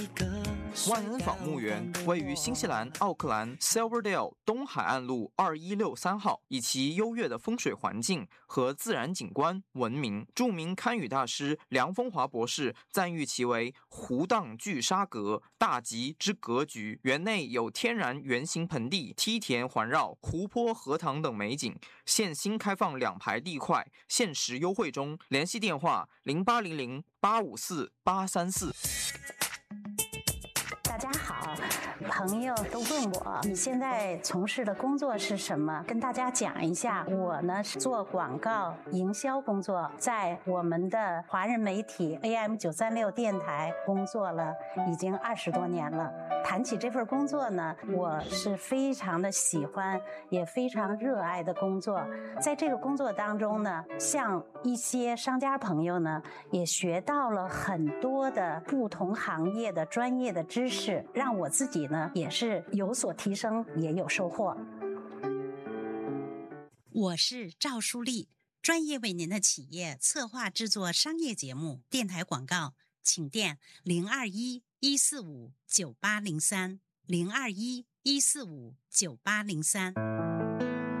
万恩坊墓园位于新西兰奥克兰 Silverdale 东海岸路2163号，以其优越的风水环境和自然景观闻名。著名堪舆大师梁风华博士赞誉其为湖荡聚沙阁，大吉之格局。园内有天然圆形盆地、梯田环绕、湖泊、荷塘等美景。现新开放2排地块，限时优惠中。联系电话0800854834。 大家好，朋友都问我你现在从事的工作是什么，跟大家讲一下。我呢是做广告营销工作，在我们的华人媒体 AM936 电台工作了已经20多年了。谈起这份工作呢，我是非常的喜欢，也非常热爱的工作。在这个工作当中呢，像一些商家朋友呢，也学到了很多的不同行业的专业的知识，让我自己呢也是有所提升，也有收获。 我是赵淑丽，专业为您的企业策划制作商业节目、电台广告，请电021-145-9803 021-145-9803。